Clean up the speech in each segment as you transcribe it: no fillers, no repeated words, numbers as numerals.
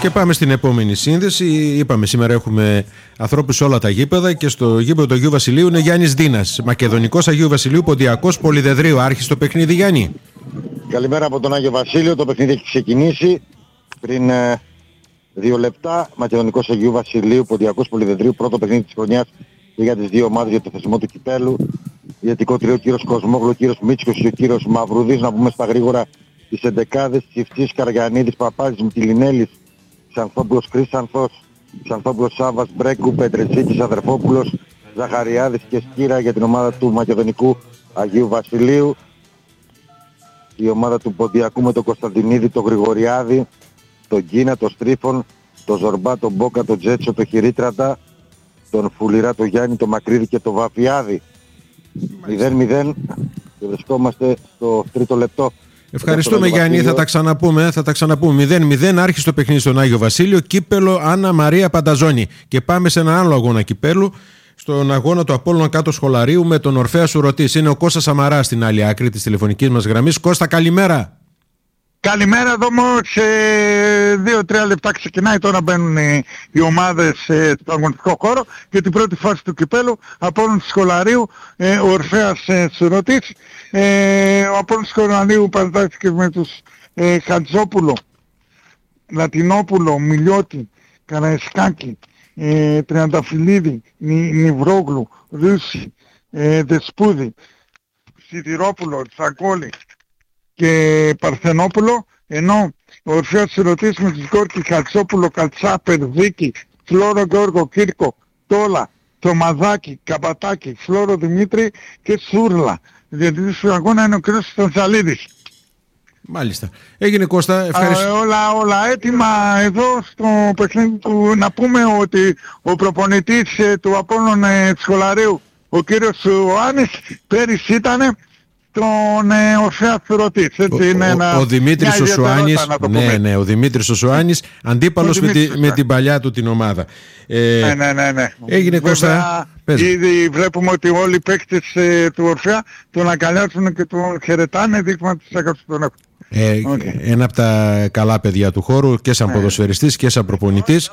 Και πάμε στην επόμενη σύνδεση. Είπαμε σήμερα έχουμε ανθρώπους σε όλα τα γήπεδα και στο γήπεδο του Αγίου Βασιλείου είναι Γιάννης Δίνας. Μακεδονικός Αγίου Βασιλείου, Ποντιακός Πολυδεδρίου. Άρχισε το παιχνίδι, Γιάννη. Καλημέρα από τον Άγιο Βασίλειο. Το παιχνίδι έχει ξεκινήσει πριν 2 λεπτά. Μακεδονικός Αγίου Βασιλείου, Ποντιακός Πολυδεδρίου. Πρώτο παιχνίδι της χρονιάς για τις δύο ομάδες για το θεσμό του κυπέλου. Ιατρικό τρίο, ο κύριος Κοσμόγλου, ο κύριος Μίτσικος και ο κύριος Μαυρουδής. Να πούμε στα γρήγορα τις εντεκάδες: Τσιφτσής, Καριανίδης, Παπάζης, Μητυλινέλης, Ξανθόπουλος Κρίσανθος, Ξανθόπουλος Σάβας, Μπρέκου, Πετρετσίκης, Αδερφόπουλος, Ζαχαριάδης και Σκύρα για την ομάδα του Μακεδονικού Αγίου Βασιλείου. Η ομάδα του Ποντιακού με τον Κωνσταντινίδη, τον Γρηγοριάδη, τον Κίνα, τον Στρίφων, τον Ζορμπά, τον Μπόκα, τον Τζέτσο, τον Χειρίτρατα, τον Φουλιρά, τον Γιάννη, τον Μακρύδη και τον Βαφιάδη. 0-0 και βρισκόμαστε στο τρίτο λεπτό. Ευχαριστούμε, Γιάννη, θα τα ξαναπούμε. 0-0 άρχισε το παιχνίδι στον Άγιο Βασίλειο, κύπελο Άννα Μαρία Πανταζόνη. Και πάμε σε ένα άλλο αγώνα κυπέλου, στον αγώνα του Απόλλωνα Κάτω Σχολαρίου με τον Ορφέα Σουρωτής. Είναι ο Κώστας Σαμαράς στην άλλη άκρη της τηλεφωνικής μας γραμμής. Κώστα, καλημέρα. Καλημέρα, εδώ σε 2-3 λεπτά ξεκινάει. Τώρα μπαίνουν οι ομάδες στο αγωνιστικό χώρο και την πρώτη φάση του κυπέλου. Απόλλωνας Σχολαρίου, ο Ορφέας Σουρωτής. Ο Απόλλωνας Σχολαρίου παρατάχθηκε με τους Χατζόπουλο, Λατινόπουλο, Μιλιώτη, Καραϊσκάκη, Τριανταφυλλίδη, Νιβρόγλου, Ρούση, Δεσπούδη, Σιδηρόπουλο, Τσακόλη και Παρθενόπουλο, ενώ ο Ορφέας Σουρωτής με τους Γκόρκη, Χατσόπουλο, Κατσά, Περδίκη, Φλόρο Γιώργο, Κύρκο, Τόλα, Τομαδάκη, Καμπατάκη, Φλόρο Δημήτρη και Σούρλα. Διατηρητής του αγώνα είναι ο κ. Σταντσαλίδης. Μάλιστα. Έγινε, Κώστα, ευχαριστώ. Όλα έτοιμα εδώ στο παιχνίδι του. Να πούμε ότι ο προπονητής του Απόλλωνα Σχολαρίου, ο κύριος Ιωάννης, πέρυσι ήταν τον Ορφέα Σουρωτής. Ο Δημήτρης ο Σουάνης, ναι, ο Δημήτρης ο Σουάνης, αντίπαλος με την παλιά του την ομάδα. Ναι. Έγινε, Κώστα. Ήδη βλέπουμε ότι όλοι οι παίκτες του Ορφέα τον αγκαλιάζουν και τον χαιρετάνε, δείγμα της έκαψης τον έχουν. Ένα από τα καλά παιδιά του χώρου και σαν ποδοσφαιριστής και σαν προπονητής.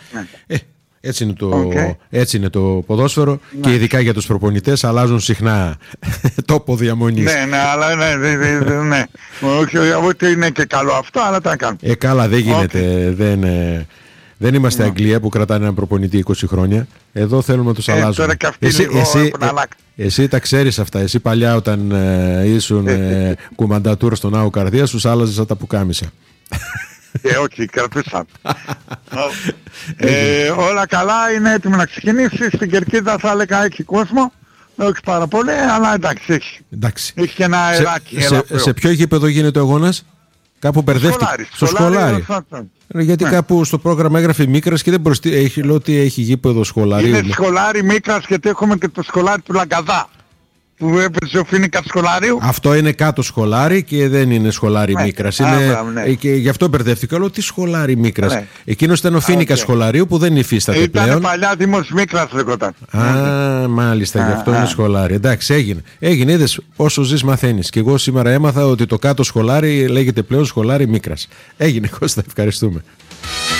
Έτσι είναι το ποδόσφαιρο και ειδικά για τους προπονητές αλλάζουν συχνά τόπο διαμονής. Ναι. Όχι ότι είναι και καλό αυτό, αλλά τα κάνουν. Καλά, δεν γίνεται. Δεν είμαστε Αγγλία που κρατάνε έναν προπονητή 20 χρόνια. Εδώ θέλουμε να τους αλλάζουμε. Εσύ τα ξέρεις αυτά. Εσύ παλιά όταν ήσουν κουμαντατούρα στον Ναό Καρδίας τους άλλαζες τα πουκάμισα. Όχι, κρατήσαμε. Όλα καλά, είναι έτοιμο να ξεκινήσει. Στην Κερκίδα θα έλεγα έχει κόσμο. Όχι πάρα πολύ, αλλά εντάξει έχει. Έχει και ένα αεράκι. Σε ποιο γήπεδο γίνεται ο αγώνας? Κάπου μπερδεύτηκε. Στο Σχολάρι. Γιατί κάπου στο πρόγραμμα έγραφε Μίκρας και δεν λέω ότι έχει γήπεδο Σχολαρίου. Είναι Σχολάρι Μίκρας, γιατί έχουμε και το Σχολάρι του Λαγκαδά που έπαιζε ο Φίνικας Σχολάριου. Αυτό είναι κάτω Σχολάρι και δεν είναι Σχολάρι Μίκρας. Και γι' αυτό μπερδεύτηκα. Λέω τι Σχολάρι Μίκρας. Εκείνος ήταν ο Φίνικας Σχολαρίου που δεν υφίσταται πλέον. Ήταν παλιά Δήμος Μίκρας λεγόταν. Μάλιστα, γι' αυτό είναι Σχολάρι. Εντάξει, έγινε, είδες όσο ζεις μαθαίνεις. Και εγώ σήμερα έμαθα ότι το κάτω Σχολάρι λέγεται πλέον Σχολάρι Μίκρας. Έγινε, Κώστα, ευχαριστούμε.